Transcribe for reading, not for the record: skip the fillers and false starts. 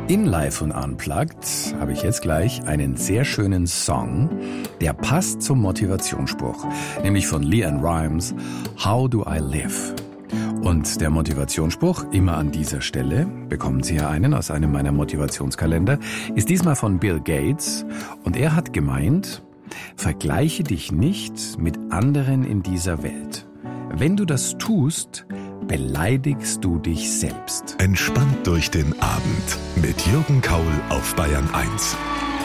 In Live und Unplugged habe ich jetzt gleich einen sehr schönen Song, der passt zum Motivationsspruch, nämlich von LeAnn Rimes, How Do I Live? Und der Motivationsspruch, immer an dieser Stelle, bekommen Sie ja einen aus einem meiner Motivationskalender, ist diesmal von Bill Gates und er hat gemeint, vergleiche dich nicht mit anderen in dieser Welt. Wenn du das tust, beleidigst du dich selbst. Entspannt durch den Abend mit Jürgen Kaul auf Bayern 1.